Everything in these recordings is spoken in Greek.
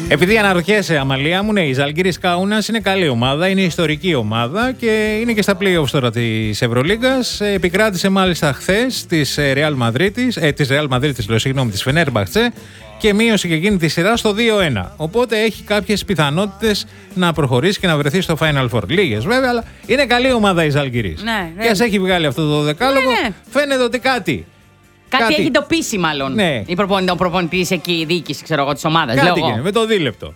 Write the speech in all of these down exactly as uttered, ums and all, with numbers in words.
Επειδή αναρωτιέσαι, Αμαλία μου, ναι, η Ζαλγκίρις Κάουνας είναι καλή ομάδα, είναι ιστορική ομάδα και είναι και στα play-offs τώρα της Ευρωλίγκας. Επικράτησε μάλιστα χθες της Real Madridis, ε, της Real Madridis, λέω συγγνώμη, της Φενέρμπαχτσε και μείωσε και εκείνη τη σειρά στο δύο ένα. Οπότε έχει κάποιες πιθανότητες να προχωρήσει και να βρεθεί στο Final Four. Λίγες βέβαια, αλλά είναι καλή ομάδα η Ζαλγκίρις. Ναι, ναι. Και ας έχει βγάλει αυτό το δεκάλογο, ναι, ναι. Φαίνεται ότι κάτι. Κάτι, κάτι έχει εντοπίσει, μάλλον. Ναι. Η προπονητή, ο προπονητής εκεί, η διοίκηση, ξέρω εγώ, της ομάδας. Κάτι γίνεται, με το δίλεπτο.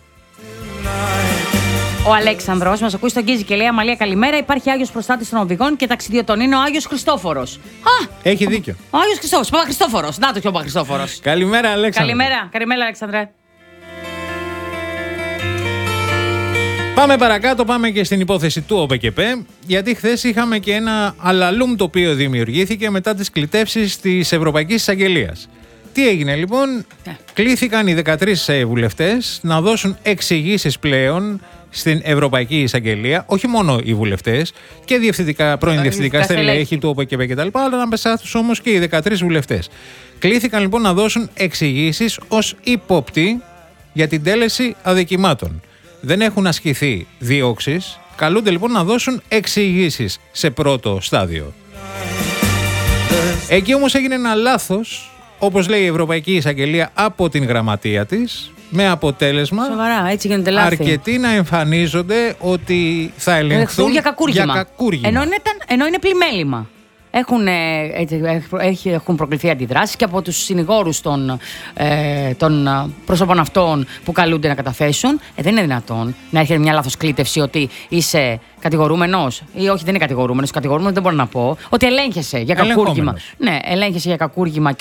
Ο Αλέξανδρος μας ακούει στον Κίζη και λέει: Αμαλία, καλημέρα. Υπάρχει Άγιος Προστάτης των Οδηγών και ταξιδιωτών. Είναι ο Άγιος Χριστόφορος. Α! Έχει δίκιο. Ο Άγιος Χριστόφορος. Παπα Χριστόφορος. Να το και ο Παπα Χριστόφορος. Καλημέρα, Αλέξανδρε. Καλημέρα, καλημέρα, Αλέξανδρε. Πάμε παρακάτω, πάμε και στην υπόθεση του ΟΠΕΚΕΠΕ, γιατί χθες είχαμε και ένα αλαλούμ το οποίο δημιουργήθηκε μετά τις κλητεύσεις της Ευρωπαϊκής Εισαγγελίας. Τι έγινε λοιπόν, yeah. Κλήθηκαν οι δεκατρείς βουλευτές να δώσουν εξηγήσεις πλέον στην Ευρωπαϊκή Εισαγγελία, όχι μόνο οι βουλευτές και διευθυντικά, πρώην διευθυντικά στελέχη του ΟΠΕΚΕΠΕ κτλ., αλλά να πεσάθουν όμως και οι δεκατρείς βουλευτές. Κλήθηκαν λοιπόν να δώσουν εξηγήσεις ως ύποπτοι για την τέλεση αδικημάτων. Δεν έχουν ασκηθεί διώξεις, καλούνται λοιπόν να δώσουν εξηγήσεις σε πρώτο στάδιο. Εκεί όμως έγινε ένα λάθος, όπως λέει η Ευρωπαϊκή Εισαγγελία, από την γραμματεία της, με αποτέλεσμα Σοβαρά, έτσι γίνεται λάθη. Αρκετοί να εμφανίζονται ότι θα ελεγχθούν για κακούργημα. Για κακούργημα. Ενώ, είναι, ενώ είναι πλημέλημα. Έχουν, έτσι, έχουν προκληθεί αντιδράσεις και από τους συνηγόρους των, ε, των πρόσωπων αυτών που καλούνται να καταθέσουν. Ε, δεν είναι δυνατόν να έρχεται μια λάθος κλήτευση ότι είσαι κατηγορούμενος ή όχι, δεν είναι κατηγορούμενος. Κατηγορούμενος δεν μπορώ να πω. Ότι ελέγχεσαι για κακούργημα. Ναι, ελέγχεσαι για κακούργημα.